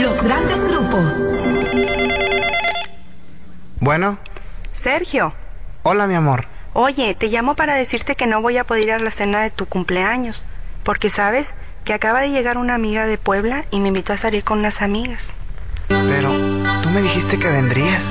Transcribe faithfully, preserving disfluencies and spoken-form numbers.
los grandes grupos. Bueno. Sergio. Hola, mi amor. Oye, te llamo para decirte que no voy a poder ir a la cena de tu cumpleaños, porque sabes que acaba de llegar una amiga de Puebla y me invitó a salir con unas amigas. Pero tú me dijiste que vendrías.